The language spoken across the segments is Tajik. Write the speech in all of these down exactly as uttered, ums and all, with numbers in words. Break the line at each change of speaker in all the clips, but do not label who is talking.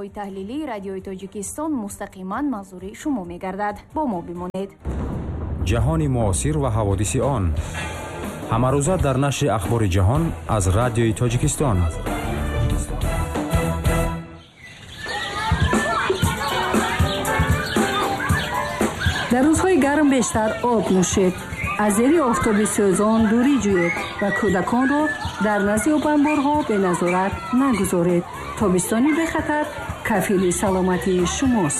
барномаҳои таҳлилии радиои Тоҷикистон мустақиман мавзури шумо мегардад. бо мо бимонед.
ҷаҳони муосир ва ҳаводиси он. ҳамарӯза дар нашри ахбори ҷаҳон аз радиои Тоҷикистон.
дар рӯзҳои гарм бештар об нӯшед, аз зери офтоби сӯзон дурӣ ҷӯед ва кӯдаконро дар назди обанборҳо беназорат нагузоред. тобистони бехатар кафили саломатии шумост.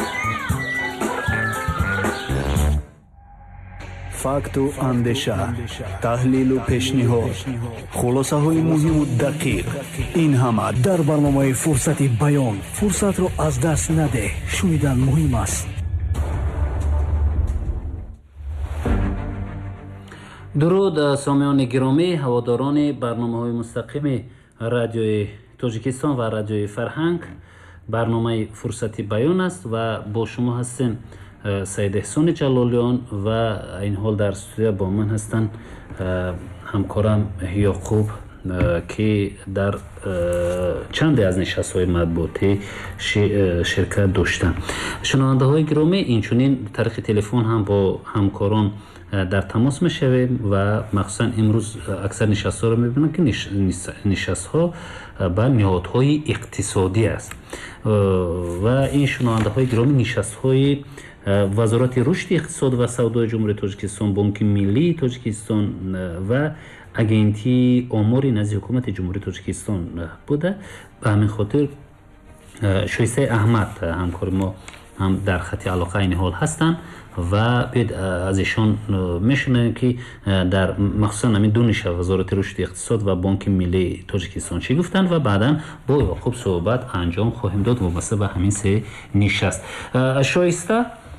факту андеша, таҳлилу пешниҳод, хулосаҳои муҳиму дақиқ. ин ҳама дар барномаи фурсати баён. фурсатро аз даст надеҳ. шунидан муҳим аст.
дуруд сомиёни гиромӣ, ҳаводорони барномаҳои мустақими радиои Тоҷикистон ва радиои Фарҳанг. барномаи фурсати баён аст ва бо шумо ҳастем Саид Эҳсони Ҷалолиён ва ин ҳол дар студия бо ман ҳастанд ҳамкорам Ёқуб ки дар чанде аз нишастҳои матбуотӣ ширкат доштанд. шунавандаҳои гиромӣ, инчунин тариқи телефон ҳам бо ҳамкорон дар тамос мешавем ва махсусан имрӯз аксар нишастҳоро мебинам ки нишастҳо ба ниҳодҳои иқтисодӣ аст ва ин шунавандаҳои гиромӣ нишастҳои вазорати рушди иқтисод ва савдои ҷумҳурии Тоҷикистон, Бонки Миллии Тоҷикистон ва агентии омори назди ҳукумати ҷумҳурии Тоҷикистон буда. ба ҳамин хотир Шоистаи Аҳмад ҳамкори мо ҳам дар хати алоқа айни ҳол ҳастанд ва биёед аз ишон мешунавем ки дар махсусан ҳамин ду ниша вазорати рушди иқтисод ва Бонки Миллии Тоҷикистон чӣ гуфтанд ва баъдан бо Ёқуб суҳбат анҷом хоҳем дод вобаста ба ҳамин се нишаст. Шоиста,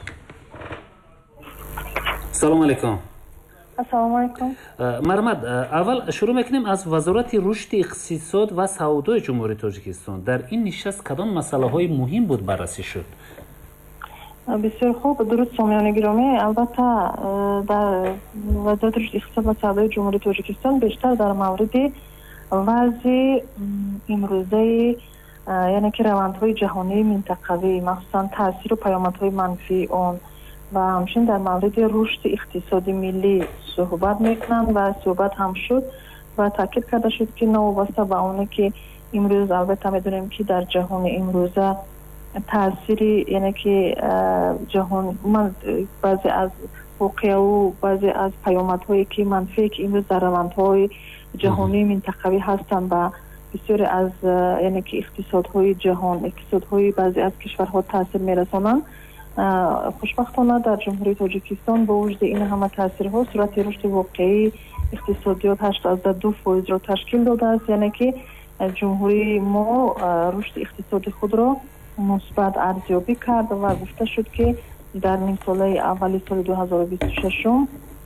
салому алайкум.
ассалому алайкум.
Мармад, аввал шурӯъ мекунем аз вазорати рушди иқтисод ва савдои ҷумҳурии Тоҷикистон. дар ин нишаст кадом масъалаҳои муҳим буд баррасӣ шуд?
бисёр хуб. дуруд сомиёни гиромӣ. албатта дар вазорати рушди иқтисод ва савдои ҷумҳурии Тоҷикистон бештар дар мавриди вазъи имрӯзаи яъне ки равандҳои ҷаҳонии минтақавӣ, махсусан таъсиру паёмадҳои манфии он ва ҳамчунин дар мавриди рушди иқтисоди миллӣ суҳбат мекунанд ва суҳбат ҳам шуд ва таъкид карда шуд ки новобаста ба оне ки имрӯз албатта медонем ки дар ҷаҳони имрӯза таъсири яъне ки ҷаҳон баъзе аз воқеаву баъзе аз паёмадҳое ки манфие ки имрӯз дар равандҳои ҷаҳонии минтақавӣ ҳастанд ба бисёре аз яъне ки иқтисодҳои ҷаҳон, иқтисодҳои баъзе аз кишварҳо таъсир мерасонанд. хушбахтона дар ҷумҳурии Тоҷикистон бо вуҷуди ин ҳама таъсирҳо суръати рушди воқеии иқтисодиёт ҳаштод ду фоизро ташкил додааст, яъне ки ҷумҳурии мо рушди иқтисоди худро мусбат арзёбӣ кард ва гуфта шуд ки дар нимсолаи аввали соли ду ҳазору бисту шашум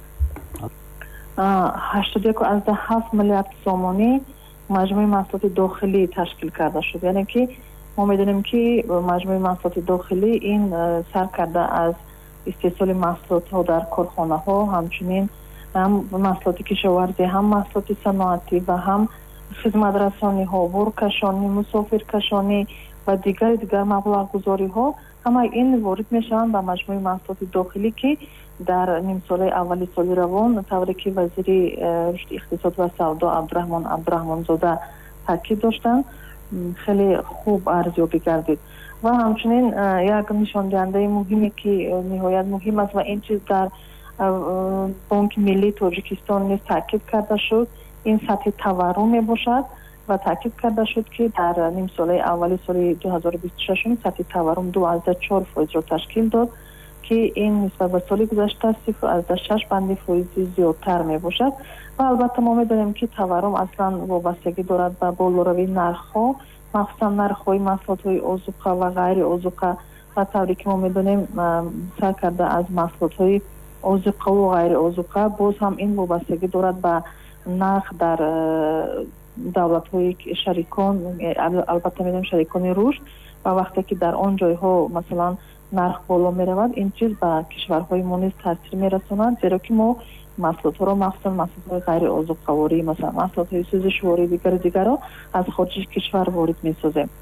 ҳаштод и як ва ҳафт миллиард сомонӣ маҷмӯи маҳсулоти дохилӣ ташкил карда шуд. яъне ки мо медонем ки маҷмӯи маҳсулоти дохилӣ ин сар карда аз истеҳсоли маҳсулотҳо дар корхонаҳо, ҳамчунин ҳам маҳсулоти кишоварзӣ, ҳам маҳсулоти саноатӣ ва ҳам хизматрасониҳо, буркашонӣ, мусофиркашонӣ ва дигари дигар маблағгузориҳо, ҳамаи ин ворид мешаванд ба маҷмӯи маҳсулоти дохилӣ ки дар нимсолаи аввали соли равон тавре ки вазири рушди иқтисод ва савдо Абдураҳмон Абдураҳмонзода таъкид доштанд, хеле хуб арзёбӣ гардид ва ҳамчунин як нишондиҳандаи муҳиме ки ниҳоят муҳим аст ва ин чиз дар Бонки Миллии Тоҷикистон низ таъкид карда шуд, ин сатҳи таваррум мебошад ва таъкид карда шуд ки дар нимсолаи аввали соли ду ҳазору бисту шашум сатҳи таваррум ду азда чор фоизро ташкил дод ки ин нисбат ба соли гузашта сифр азда шаш банди фоизи зиёдтар мебошад ва албатта мо медонем ки таваррум аслан вобастагӣ дорад ба болоравии нархҳо, махсусан нархҳои маҳсулотҳои озуқа ва ғайри озуқа ва тавре ки мо медонем сар карда аз маҳсулотҳои озуқаву ғайри озуқа, боз ҳам ин вобастагӣ дорад ба нарх дар давлатҳои шарикон, албатта медонем шарикони рушд ва вақте ки дар он ҷойҳо масалан нарх боло меравад, ин чиз ба кишварҳои мо низ таъсир мерасонад, зеро ки мо маҳсулотҳоро махсусан маҳсулотҳои ғайри озуқаворӣ, масалан маҳсулотҳои сӯзишворӣ, дигари дигарро аз хориҷи кишвар ворид месозем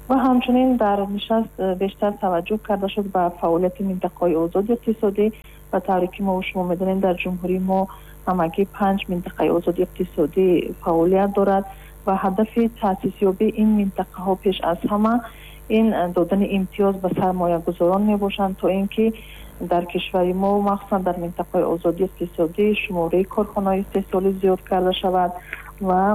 و همچنین در نشست بیشتر توجه کرده شد به فعالیت منطقه‌های آزاد اقتصادی و طوری که ما شما می‌دونید در جمهوری ما همگی پنج منطقه آزاد اقتصادی فعالیت دارد و هدف تأسیس یابی این منطقه ها پیش از همه این دادن امتیاز به سرمایه گذاران می باشند تا اینکه در کشور ما مخصوصا در منطقه آزادی اقتصادی شماره کارخانه‌های استحصالی زیاد کرده شود و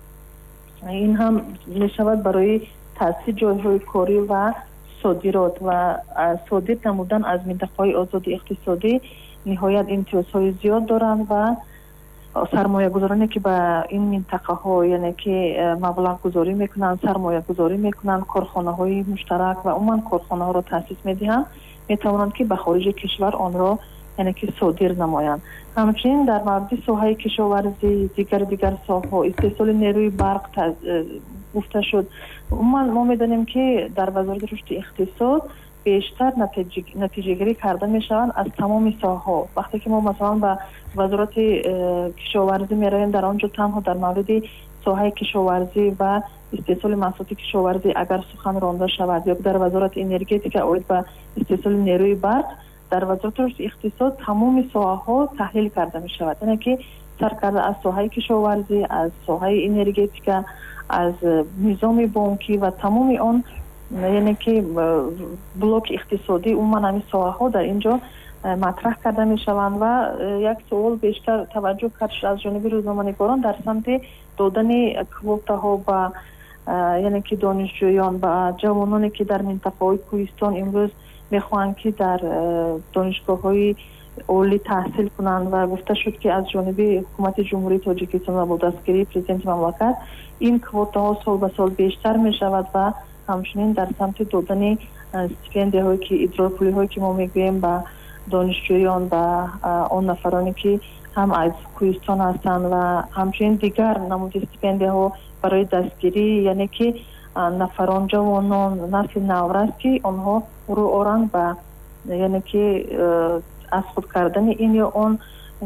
این هم می شود برای تأسیس جایهای کاری و صادرات و صادر نمودن از منطقه آزادی اقتصادی نهایت امتیازهای زیاد دارند و سرمایه گذارانی که به این منطقه ها یعنی که مبلغ گذاری میکنن سرمایه گذاری میکنن کارخانه های مشترک و عموما کارخانه ها را تاسیس میدهند میتوانند که به خارج کشور آن را یعنی که صادر نمایند. همچنین در مورد ساحه کشاورزی دیگر دیگر ساحه استحصال نیروی برق گفته شد. عموما ما میدانیم که در وزارت رشد اقتصاد بیشتر نتیجه نتیجه گیری کرده می شوند از تمام ساحه. وقتی که ما مثلا به وزارت کشاورزی می رویم در آنجا تنها در مورد ساحه کشاورزی و استحصال محصولات کشاورزی اگر سخن رانده شود یا در وزارت انرژتیک اود به استحصال نیروی برق در وزارت رشد اقتصاد تمام ساحه ها تحلیل کرده می شود. یعنی که سرکرده از ساحه کشاورزی از ساحه انرژتیک از نظام بانکی و تمام آن یعنی که بلوک اقتصادی عموما همین ساحه ها در اینجا مطرح کرده می شوند و یک سوال بیشتر توجه کرد از جانب روزنامه‌نگاران در سمت دادن کوتا ها با یعنی که دانشجویان و جوانانی که در منطقه های کوهستان امروز میخواهند که در دانشگاه های عالی تحصیل کنند و گفته شد که از جانب حکومت جمهوری تاجیکستان و با دستگیری پرزیدنت مملکت این کوتا ها سال به سال بیشتر می شود و همچنین در سمت دادن استیپندی هایی که ادرار پولی هایی که ما میگوییم به دانشجویان و آن نفرانی که هم از کوهستان هستند و همچنین دیگر نمود استیپندی ها برای دستگیری یعنی که نفران جوانان نسل نورست که آنها رو آرند و یعنی که از خود کردن این یا آن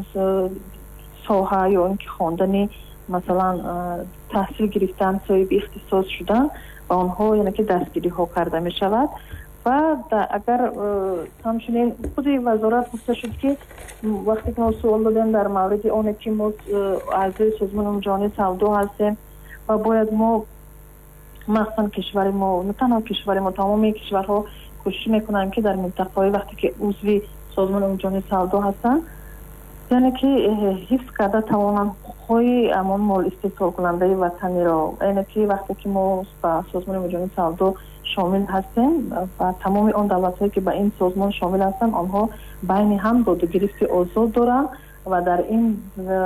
ساحه یا اینکه خواندن مثلا تحصیل گرفتن صاحب اختصاص شدن و آنها یعنی که دستگیری ها کرده می شود و اگر همچنین خود وزارت گفته شد که وقتی که ما سوال دادیم در مورد آن که ما اعضای سازمان عمومی جهانی سودا هستیم و باید ما مخصوصا کشور ما نه تنها کشور ما تمام کشورها کوشش میکنن که در منطقه های وقتی که عضو سازمان عمومی جهانی سودا هستن یعنی که حفظ کرده توانند خوی امان مال استحصال کننده وطنی را یعنی که وقتی که ما با سازمان عمومی جهانی سودا شامل هستیم و تمام آن دولت هایی که به این سازمان شامل هستند آنها بین هم داده گرفت آزاد دارند و در این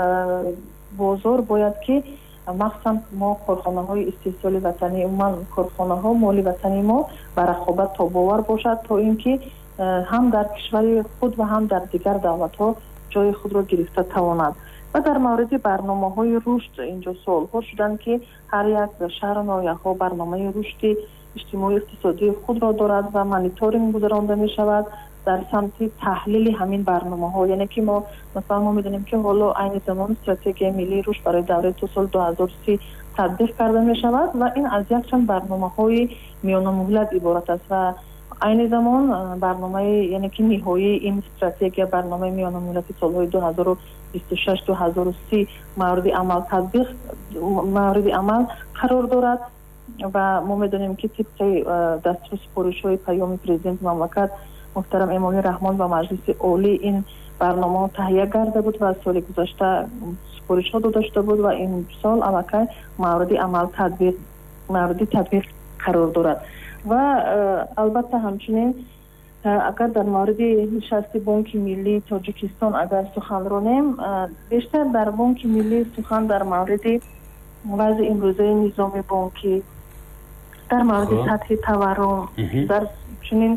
بازار باید که مخصوصا ما کارخانه های استحصال وطنی عموما کارخانه ها مالی وطنی ما بر رقابت تا باور باشد تا اینکه هم در کشور خود و هم در دیگر دولت ها جای خود را گرفته توانند. و در مورد برنامه های رشد اینجا سوال ها شدن که هر یک شهر نایه ها برنامه رشد اجتماعی اقتصادی خود را دارد و مانیتورینگ گذرانده می شود در سمت تحلیل همین برنامه ها. یعنی که ما مثلا ما میدونیم که حالا عین زمان استراتژی ملی رشد برای دوره تا سال دو هزار و سی تطبیق کرده می شود و این از یک چند برنامه های میان ملت عبارت است و عین زمان برنامه یعنی که نهایی این استراتژی برنامه میان ملت سالهای دو هزار و بیست و شش دو هزار و سی مورد عمل تطبیق مورد عمل قرار دارد و ما میدونیم که طبق دستور سپارش های پیام پرزیدنت مملکت محترم امامی رحمان و مجلس عالی این برنامه تهیه کرده بود و از سال گذشته سپارش ها داده شده بود و این سال البته مورد عمل تطبیق مورد تطبیق قرار دارد. و البته همچنین اگر در مورد نشست بانک ملی تاجیکستان اگر سخن رانیم بیشتر در بانک ملی سخن در مورد وضع امروزه نظام بانکی در مورد سطح تورم در چنین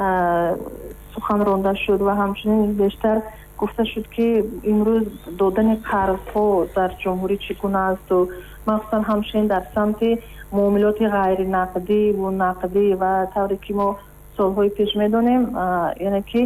سخن رانده شد و همچنین بیشتر گفته شد که امروز دادن قرض ها در جمهوری چگونه است و مخصوصا همچنین در سمت معاملات غیر نقدی و نقدی و طوری که ما سالهای پیش میدونیم یعنی که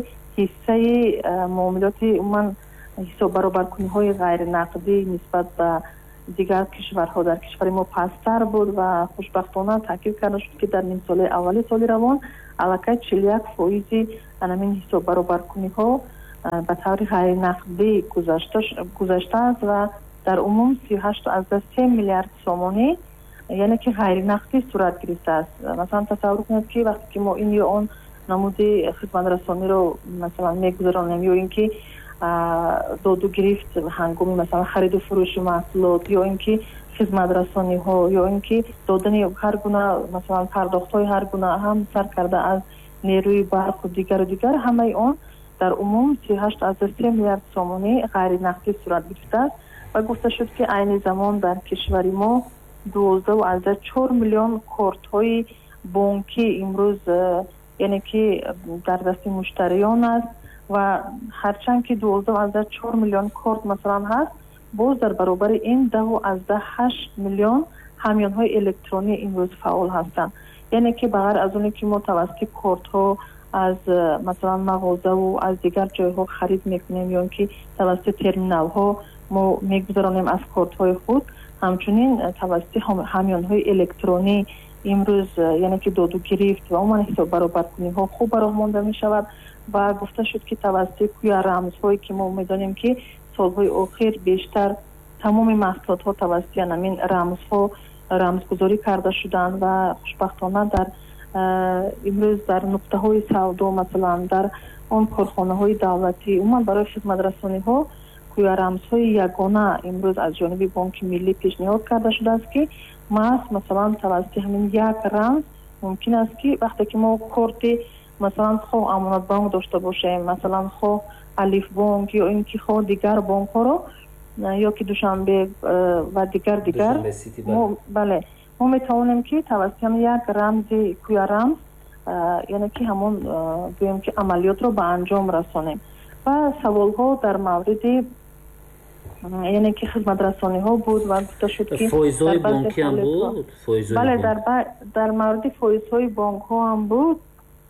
حصه معاملات من حساب برابر کنی های غیر نقدی نسبت به дигар кишварҳо дар кишвари мо пасттар буд ва хушбахтона таъкид карда шуд ки дар нимсоли аввали соли равон аллакай чил як фоизи анамин ҳисоббаробаркуниҳо ба таври ғайринақдӣ гузаштааст ва дар умум си ҳашт азда се миллиард сомонӣ яъне ки ғайринақдӣ сурат гирифтааст. масалан тасаввур кунед ки вақте ки мо ин ё он намуди хизматрасониро масалан мегузаронем ё ин ки доду гирифт ҳангоми масалан хариду фурӯши маҳсулот ё ин ки хизматрасониҳо ё ин ки додани ҳар гуна масалан пардохтҳои ҳар гуна ҳам сар карда аз нерӯи барқу дигару дигар ҳамаи он дар умум си ҳашт азда се миллиард сомонӣ ғайринақдӣ сурат гирифтааст ва гуфта шуд ки айни замон дар кишвари мо дувоздаҳу азда чор миллион кортҳои бонкӣ имрӯз яъне ки дар дасти муштариён аст ва ҳарчанд ки дувоздаҳу азда чор миллион корт масалан ҳаст боз дар баробари ин даҳу азда ҳашт миллион ҳамёнҳои электронӣ имрӯз фаъол ҳастанд. яъне ки ба ғайр аз оне ки мо тавассути кортҳо аз масалан мағозаву аз дигар ҷойҳо харид мекунем ё ин ки тавассути терминалҳо мо мегузаронем аз кортҳои худ ҳамчунин тавассути ҳамёнҳои электронӣ имрӯз яъне ки доду гирифт ва умуман ҳисоббаробаркуниҳо хуб ба роҳ монда мешавад ва гуфта шуд ки тавассути кӯя рамзҳое ки мо медонем ки солҳои охир бештар тамоми маҳсулотҳо тавассути анамин рамзҳо рамзгузорӣ карда шуданд ва хушбахтона дар имрӯз дар нуқтаҳои савдо масалан дар он корхонаҳои давлатӣ умуман барои хизматрасониҳо кӯя рамзҳои ягона имрӯз аз ҷониби бонки миллӣ пешниҳод карда шудааст ки маҳз масалан тавассути ҳамин як рамз мумкин аст ки вақте ки мо корти масалан хоҳ амонатбонк дошта бошем масалан хоҳ алифбонк ё ин ки хоҳ дигар бонкҳоро ё ки душанбе ва дигар дигар бале мо метавонем ки тавассути ҳамин як рамзи кӯя рамз яъне ки ҳамон гӯем ки амалиётро ба анҷом расонем ва саволҳо дар мавриди яъне ки хизматрасониҳо буд ва гуфта шуд ки
фоизҳои бонкӣ ҳам буд
бале дар мавриди фоизҳои бонкҳо ҳам буд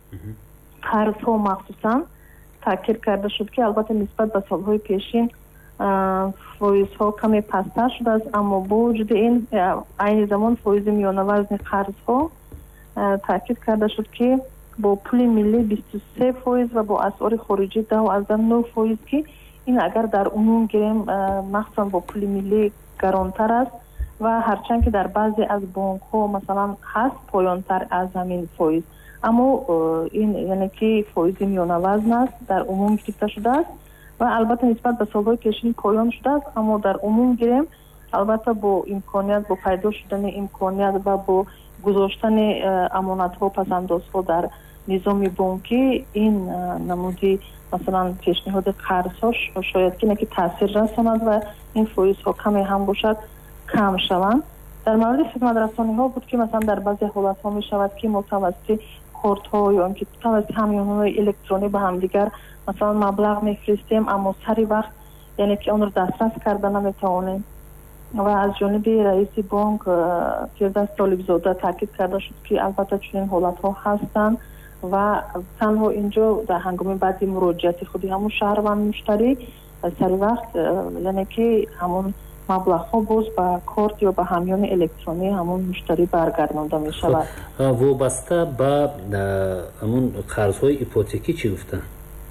қарзҳо махсусан таъкид карда шуд ки албатта нисбат ба солҳои пешин фоизҳо каме пасттар шудааст аммо бо вуҷуди ин айни замон фоизи миёнавазни қарзҳо таъкид карда шуд ки бо пули миллӣ бисту се фоиз ва бо асъори хориҷӣ даҳу азда нӯ фоиз ки ин агар дар умум гирем махсусан бо пули миллӣ гаронтар аст ва ҳарчанд ки дар баъзе аз бонкҳо масалан ҳаст поёнтар аз ҳамин фоиз аммо ин яъне ки фоизи миёнавазн аст дар умум гирифта шудааст ва албатта нисбат ба солҳои пешин поён шудааст аммо дар умум гирем албатта бо имконият бо пайдо шудани имконият ва бо гузоштани амонатҳо пасандозҳо дар низоми бонкӣ ин намуди масалан пешниҳоди қарзҳо шояд ки не ки таъсир расонад ва ин фоизҳо каме ҳам бошад кам шаванд. дар мавриди хизматрасониҳо буд ки масалан дар баъзе ҳолатҳо мешавад ки мо тавассути кортҳо ё ин ки тавассути ҳамёнҳои электронӣ ба ҳамдигар масалан маблағ мефиристем аммо сари вақт яъне ки онро дастрас карда наметавонем ва аз ҷониби раиси бонк фирдавс толибзода таъкид карда шуд ки албатта чунин ҳолатҳо ҳастанд ва танҳо инҷо дар ҳангоми баъди муроҷиати худи ҳамун шаҳрванд муштарӣ сари вақт яъне ки ҳамун маблағҳо боз ба корт ё ба ҳамёни электронӣ ҳамун муштарӣ баргардонда мешавад.
вобаста ба ҳамун қарзҳои ипотекӣ чӣ гуфтанд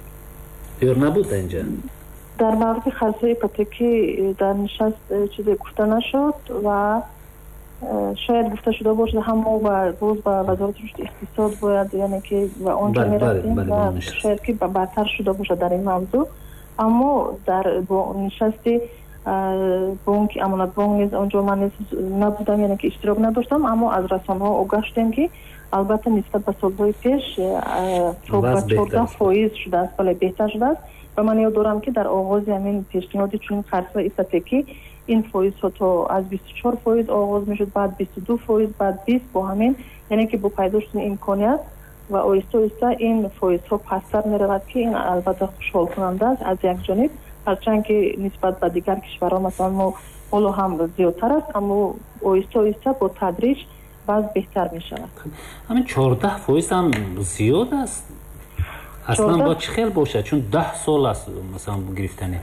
ё набуд инҷа?
дар мавриди қарзҳои ипотекӣ дар нишаст чизе гуфта нашуд ва шояд гуфта шуда бошад ҳамо боз ба вазорати рушди иқтисод бояд яъне ки ба он ҷо мерафтем ва шояд ки баъдтар шуда бошад дар ин мавзӯъ аммо дар нишасти бонки амонатбонк низ онҷо ман низ набудам яъне ки иштирок надоштам аммо аз расонаҳо огаҳ шудем ки албатта нисбат ба солҳои пеш ба чордаҳ фоиз шудааст бале беҳтар шудааст ва ман ёддорам ки дар оғози ҳамин пешниҳоди чунин қарзҳои ипотекӣ ин фоизҳо то аз бисту чор фоиз оғоз мешуд баъд бисту ду фоиз баъд бист бо ҳамин яъне ки бо пайдо шудани имконият ва оҳиста оҳиста ин фоизҳо пасттар меравад ки ин албатта хушҳолкунанда аст аз як ҷониб ҳарчанд ки нисбат ба дигар кишварҳо масалан мо ҳоло ҳам зиёдтар аст аммо оҳиста оҳиста бо тадриҷ баъз беҳтар мешавад.
ҳамин чордаҳ фоиз ҳам зиёд аст аслан бо чӣ хел бошад чун даҳ сол аст масалан гирифтани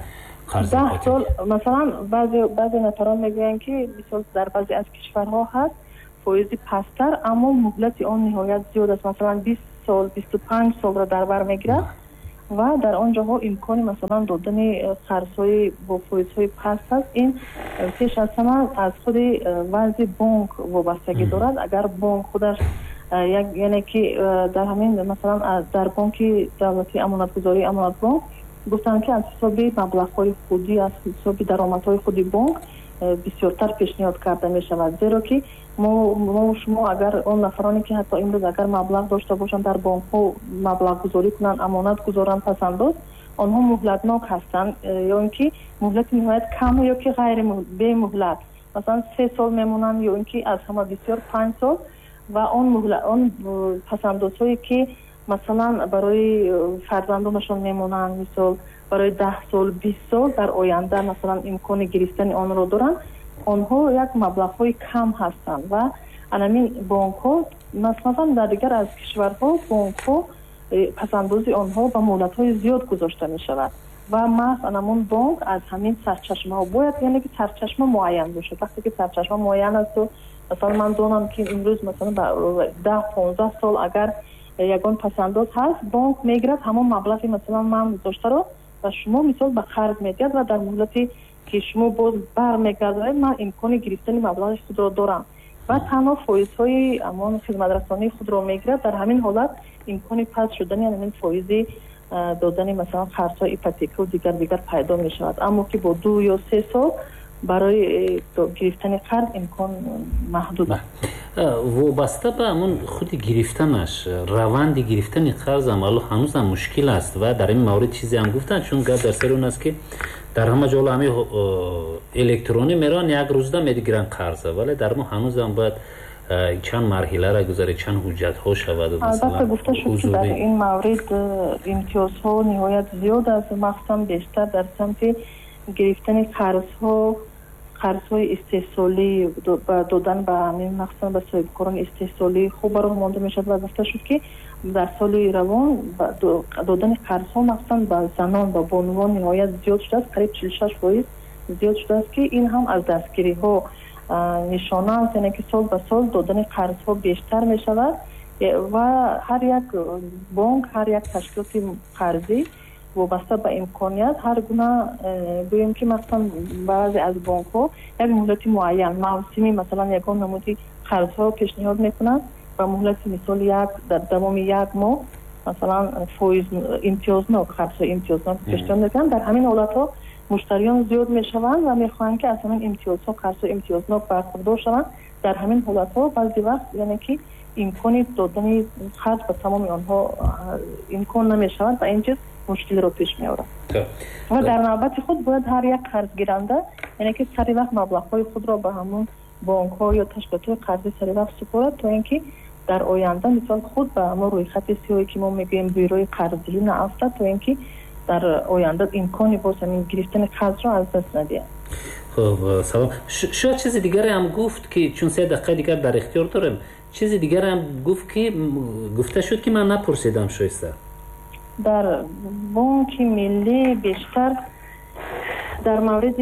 ده سال مثلا بعضی بعضی نفران میگویند که مثلا در بعضی از کشورها هست فایز پستر اما مهلت آن نهایت زیاد است، مثلا بیست سال بیست و پنج سال را در بر میگیرد و در آنجاها امکان مثلا دادن قرض‌های با فایزهای پست است. این پیش از همه از خود وضع بانک وابستگی دارد. اگر بانک خودش یک یعنی که در همین مثلا در بانک دولتی امانتگذاری امانت بانک گفتن که از حساب مبلغ‌های خودی از حساب درآمدهای خودی بانک بسیارتر پیشنهاد کرده می شود، زیرا که ما ما شما اگر اون نفرانی که حتی امروز اگر مبلغ داشته باشند در بانک ها مبلغ گذاری کنند امانت گذارند پسنداز آنها مهلتناک هستند یا اینکه مهلت نهایت کم یا که غیر به مهلت مثلا سه سال میمونند یا اینکه از همه بسیار پنج سال و اون مهلت اون پسندازهایی که مثلا برای فرزندانشان میمونند مثلا برای ده سال بیست سال در آینده مثلا امکان گرفتن آن را دارند آنها یک مبلغ‌های کم هستند و همین بانک‌ها مثلا در دیگر از کشورها بانک‌ها پسندازی آنها با مهلت‌های زیاد گذاشته می‌شود و مثلا همون بانک از همین سرچشمه‌ها باید یعنی که سرچشمه معین باشه. وقتی که سرچشمه معین است و مثلا من دونم که امروز مثلا ده پانزده سال اگر یگان پسنداز هست بانک میگیرد همون مبلغی مثلا من داشته رو و شما مثال به قرض میدید و در مهلتی که شما باز برمیگردید من امکان گرفتن مبلغ خود را دارم و تنها فایزهای امان خدمت رسانی خود را میگیرد. در همین حالت امکان پس شدن یعنی فایز دادن مثلا قرض‌های ایپوتیک و دیگر دیگر پیدا می شود، اما که با دو یا سه سال برای گرفتن قرض امکان محدود است.
وابسته به همون خود گرفتنش روند گرفتن قرض هم هنوز هم مشکل است و در این مورد چیزی هم گفتن چون گپ در سر اون است که در همه جا همه الکترونی میرن یک روزدا میگیرن قرض ولی در ما هنوز هم باید چند مرحله را گذاره چند حجت ها شود و
البته گفته شد که در این مورد امتیازها نهایت زیاد است مخصوصا بیشتر در سمت گرفتن قرض ها قرض های استحصالی دادن به همین مخصوصا به صاحبکاران استحصالی خوب برای مانده می شد و گفته شد که در سال روان دادن قرض ها مخصوصا به زنان و بانوان نهایت زیاد شده است، قریب چهل و شش درصد زیاد شده است که این هم از دستگیری ها نشانه است، یعنی که سال به سال دادن قرض ها بیشتر می شود و هر یک بانک هر یک تشکیلات قرضی وابسته به امکانیت هر گونه گوییم که مثلا بعضی از بانک ها یک مهلت معین موسمی مثلا یکان نمودی قرض ها پیشنهاد میکنند و مهلت مثال یک در دوام یک ماه مثلا فایز امتیازناک قرض های امتیازناک پیشنهاد میکنند. در همین حالت ها مشتریان زیاد میشوند و میخواهند که اصلا امتیاز ها قرض های امتیازناک برخوردار شوند. در همین حالت ها بعضی وقت یعنی که امکانی دادن قرض به تمام آنها امکان نمیشود و این چیز مشکل رو پیش می آورد و در نوبت خود باید هر یک قرض گیرنده یعنی که سری وقت مبلغ های خود را به همون بانک ها یا تشکیلات های قرضی سری وقت سپارد تا اینکه در آینده مثال خود به همون روی خط سیاهی که ما میگیم بیروی قرضی نافتد تا اینکه در آینده امکانی باز همین گرفتن قرض را از دست ندهد.
خب سلام. شاید چیز دیگری هم گفت که چون سه دقیقه دیگر در اختیار دارم چیز دیگر هم گفت که گفته شد که من نپرسیدم شایسته
در بانک ملی بیشتر در مورد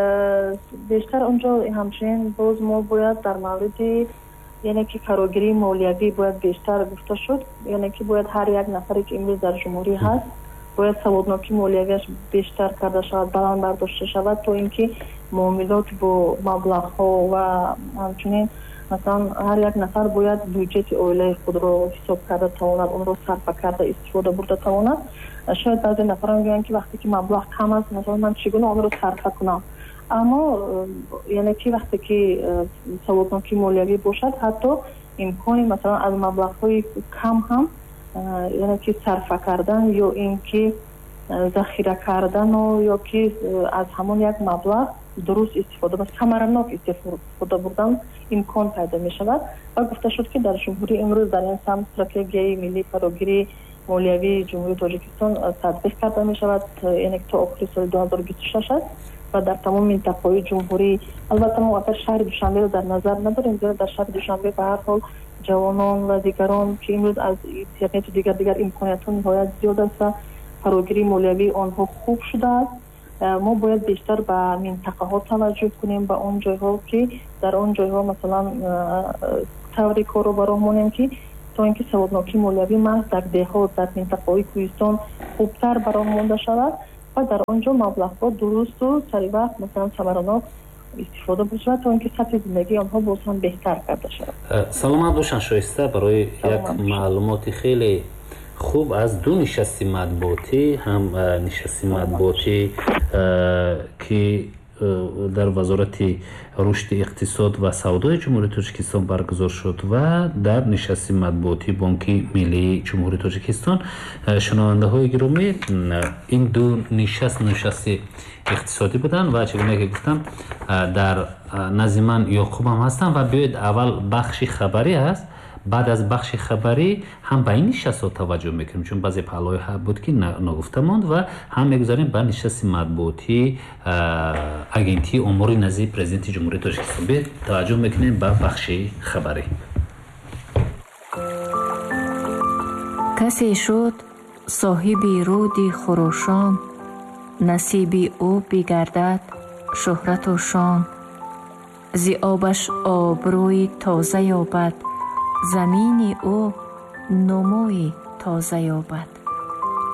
بیشتر اونجا همچنین باز ما باید در مورد یعنی که کاراگیری مالیوی باید بیشتر گفته شد، یعنی که باید هر یک نفری که امروز در جمهوری هست باید سوادناکی مالیویش بیشتر کرده شود بلند برداشته شود تا اینکه معاملات با مبلغ ها و همچنین مثلا هر یک نفر باید بودجت اویله خود رو حساب کرده تواند اون رو صرف کرده استفاده برده تواند. شاید بعضی نفران میگن که وقتی که مبلغ کم است مثلا من چگونه اون رو صرف کنم، اما یعنی که وقتی که سوادناکی مالیوی باشد حتی امکانی مثلا از مبلغ های کم هم یعنی که صرف کردن یا اینکه ذخیره کردن و یا که از همون یک مبلغ درست استفاده با ثمرناک استفاده بردن امکان پیدا می شود و گفته شد که در جمهوری امروز در این سمت استراتژی ملی فراگیری مالیوی جمهوری تاجیکستان تطبیق کرده می شود یعنی تا آخر سال دو هزار و بیست و شش است و در تمام منطقه‌های جمهوری البته ما اصلا شهر دوشنبه رو در نظر نداریم زیرا در شهر دوشنبه به هر حال جوانان و دیگران که امروز از اینترنت و دیگر دیگر امکانات ها نهایت زیاد است و فراگیری مالیوی آنها خوب شده است мо бояд бештар ба минтақаҳо таваҷҷӯҳ кунем, ба он ҷойҳо ки дар он ҷойҳо масалан таври корро ба роҳ монем ки то ин ки саводнокии молиявӣ маҳз дар деҳот, дар минтақаҳои кӯҳистон хубтар ба роҳ монда шавад ва дар он ҷо маблағҳо дурусту саривақт масалан самаранок истифода бошад то ин ки сатҳи зиндагии онҳо боз ҳам беҳтар карда шавад.
Саломат бошанд шоиста барои як маълумоти хеле хуб аз ду нишасти матбуотӣ, ҳам нишасти матбуотӣ ки дар вазорати рушди иқтисод ва савдои ҷумҳурии Тоҷикистон баргузор шуд ва дар нишасти матбуотии Бонки Миллии Ҷумҳурии Тоҷикистон. шунавандаҳои гиромӣ, ин ду нишаст нишасти иқтисодӣ буданд ва чигуна ки гуфтам дар назди ман Ёқубам ҳастанд ва биёед аввал бахши хабарӣ аст. баъд аз бахши хабарӣ ҳам ба ин нишастҳо таваҷҷӯҳ мекунем, чун баъзе паҳлӯҳо буд ки нагуфта монд ва ҳам мегузарем ба нишасти матбуотии агентии омори назди президенти ҷумҳурии Тоҷикистон. бе таваҷҷӯҳ мекунем ба бахши хабарӣ.
касе шуд соҳиби руди хурӯшон, насиби ӯ бигардад шӯҳрату шон. зи обаш обрӯи тоза ёбад, замини ӯ нумӯи тоза ёбад.